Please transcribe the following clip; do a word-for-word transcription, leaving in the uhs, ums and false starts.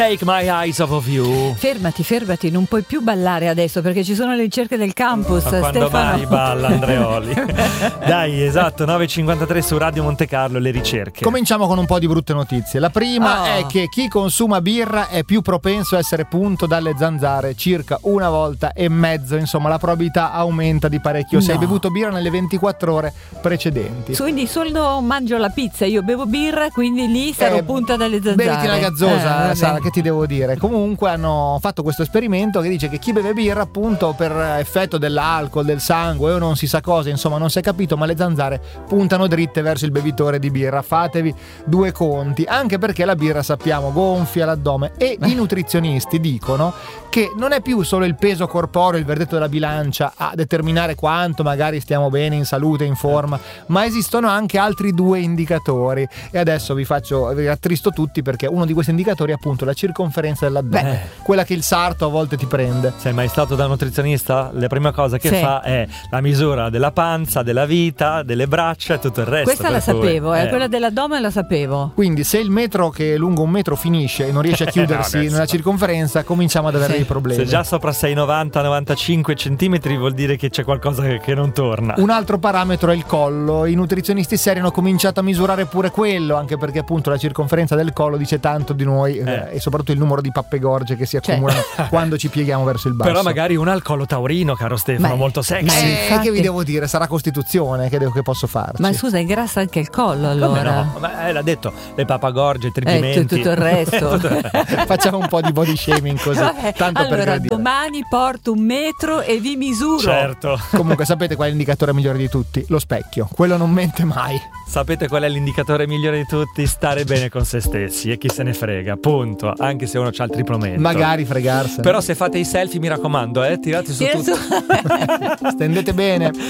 Take my eyes off of you. Fermati, fermati, non puoi più ballare adesso perché ci sono le ricerche del campus. Ma quando Stefano. mai balla Andreoli? Dai, esatto, nove e cinquantatré su Radio Monte Carlo, le ricerche. Cominciamo con un po' di brutte notizie. La prima Oh. è che chi consuma birra è più propenso a essere punto dalle zanzare circa una volta e mezzo, insomma la probabilità aumenta di parecchio se No. hai bevuto birra nelle ventiquattro ore precedenti. Quindi solo mangio la pizza, io bevo birra, quindi lì sarò Eh, punta dalle zanzare. Beviti la gazzosa, Eh, Sara, vabbè. che ti devo dire. Comunque hanno fatto questo esperimento che dice che chi beve birra, appunto per effetto dell'alcol, del sangue o non si sa cosa, insomma non si è capito, ma le zanzare puntano dritte verso il bevitore di birra. Fatevi due conti, anche perché la birra, sappiamo, gonfia l'addome e i nutrizionisti dicono che non è più solo il peso corporeo, il verdetto della bilancia a determinare quanto magari stiamo bene, in salute, in forma, ma esistono anche altri due indicatori e adesso vi faccio, vi rattristo tutti perché uno di questi indicatori è appunto la circonferenza dell'addome, Beh. quella che il sarto a volte ti prende. Sei mai stato da un nutrizionista? La prima cosa che Sì. fa è la misura della panza, della vita, delle braccia e tutto il resto. Questa la per cui, sapevo, eh, eh. quella dell'addome la sapevo. Quindi se il metro che è lungo un metro finisce e non riesce a chiudersi Vabbè, nella sì. circonferenza, cominciamo ad avere Sì. dei problemi. Se già sopra sei novanta novantacinque centimetri vuol dire che c'è qualcosa che, che non torna. Un altro parametro è il collo. I nutrizionisti seri hanno cominciato a misurare pure quello, anche perché appunto la circonferenza del collo dice tanto di noi eh, Eh. e soprattutto il numero di pappegorge che si accumulano quando ci pieghiamo verso il basso. Però magari un al collo taurino, caro Stefano, Ma- molto ma- sexy. Eh, infatti. che vi devo dire? Sarà Costituzione che, devo, che posso farci. Ma scusa, ingrassa anche il collo Come allora. no? Ma eh, l'ha detto, le papagorge, i Eh, tripimenti. tutto il resto. Tutto il resto. Facciamo un po' di body shaming così, Vabbè, tanto per allora, gradire. domani porto un metro e vi misuro. Certo. Comunque sapete qual è l'indicatore migliore di tutti? Lo specchio. Quello non mente mai. Sapete qual è l'indicatore migliore di tutti? Stare bene con se stessi e chi se ne frega, punto. Anche se uno c'ha il triplomento. Magari fregarsene. Però se fate i selfie, mi raccomando, eh, tirate su Tira tutto. su- Stendete bene.